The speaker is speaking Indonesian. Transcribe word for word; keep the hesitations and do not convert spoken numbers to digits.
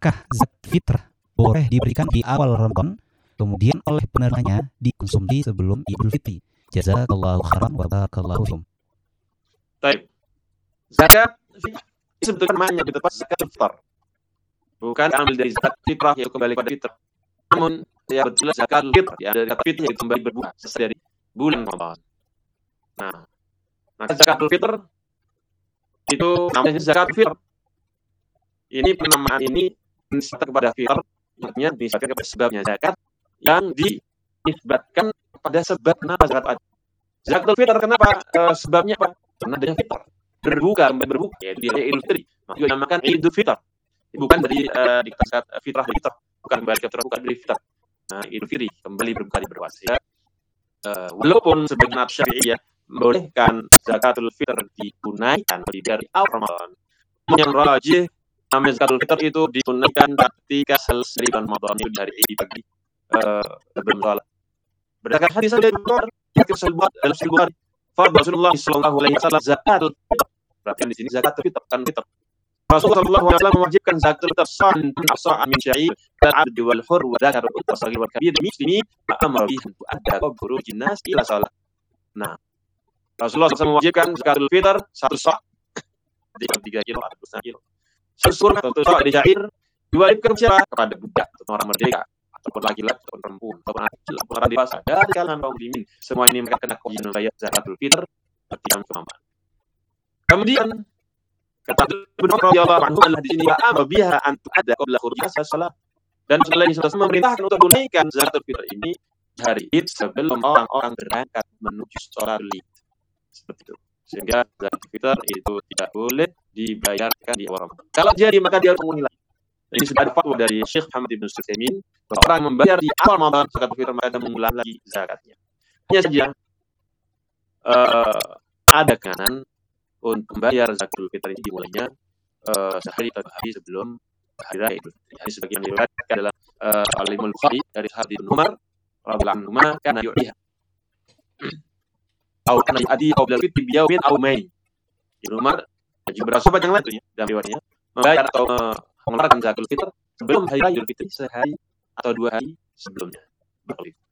apakah zakat fitrah boleh diberikan di awal Ramadan, kemudian oleh penerimanya dikonsumsi sebelum Idul Fitri? Jazakallahu khairan wa barakallahu fikum. Baik. Zakat fitrah sebetulnya namanya lebih tepat zakat fitrah. Bukan ambil dari zakat fitrah yang kembali pada fitrah. Namun ya betul zakat fitrah ya dari zakat fitrah yang kembali berbuah sesuai dari bulan Ramadan. Nah, maka zakat fitrah itu namanya zakat fitrah. Ini penamaan ini disebut kepada fitrah, artinya disebutkan kepada sebabnya zakat yang dinisbatkan pada sebab kenapa zakat ada. Zakatul fitrah kenapa? E, sebabnya apa? Karena adanya fitrah. Berbuka, berbuka ya dia Idul Fitri. Maka dinamakan Idul Fitr. Bukan dari uh, dikatakan fitrah fitrah, bukan kembali ke fitrah, bukan dari fitrah. Nah, Idul Fitri kembali berbuka di berpuasa. Uh, walaupun sebagian Syafi'iyah membolehkan zakatul fitr ditunaikan dari awal Ramadan. Yang rajih namanya zakatul fitr itu ditunaikan ketika selesai Ramadan itu dari di pagi uh, sebelum salat. Berdasarkan hadis dari Bukhari, dalam Sahih Bukhari, fardhu Rasulullah sallallahu alaihi wasallam zakatul fitr. Perhatian di sini zakatul fitr kan fitr. Rasulullah sallallahu alaihi wasallam mewajibkan zakatul fitr sa'an sa'an min sya'ir kal 'abd wal hur wa dzakar wa saghir wal kabir muslimi amara bihi adda qabru jinnas ila salat. Nah, Rasulullah sallallahu alaihi wasallam mewajibkan zakatul fitr satu sa' di tiga kilo atau setengah kilo. Sesuai atau sa' di syair diwajibkan siapa? Kepada budak atau orang merdeka ataupun laki-laki ataupun perempuan ataupun anak kecil ataupun orang dewasa dari kalangan kaum muslimin. Semua ini mereka kena kewajiban bayar zakatul fitr ketika kemampuan. Kemudian kata Ibnu Umar radhiyallahu anhu adalah di sini amar biha an tu'adda qabla khuruj salat. Dan Rasulullah sallallahu alaihi wasallam memerintahkan untuk menunaikan zakatul fitr ini hari Id sebelum orang-orang berangkat menuju sholat Id. Seperti itu. Sehingga zakatul fitr itu tidak boleh dibayarkan di awal Ramadan. Kalau jadi maka dia harus mengulangi lagi. Ini sudah ada fatwa dari Syekh Muhammad bin Sulaiman bahwa orang membayar di awal Ramadan zakatul fitr maka mengulang lagi zakatnya. Hanya saja uh, ada kanan untuk membayar zakatul fitr ini dimulainya uh, sehari atau hari sebelum hari raya Idul Fitri. Ini sebagian diriwayatkan dalam uh, Al-Imam Bukhari dari hadits Ibnu Umar radhiyallahu anhu kana yu'tiha. Atau kana yu'ti qabla fitri bi yawmin aw main. Ibnu Umar dan juga sahabat yang lain dalam riwayatnya membayar atau mengeluarkan zakatul fitr sebelum hari raya Idul Fitri sehari atau dua hari sebelumnya.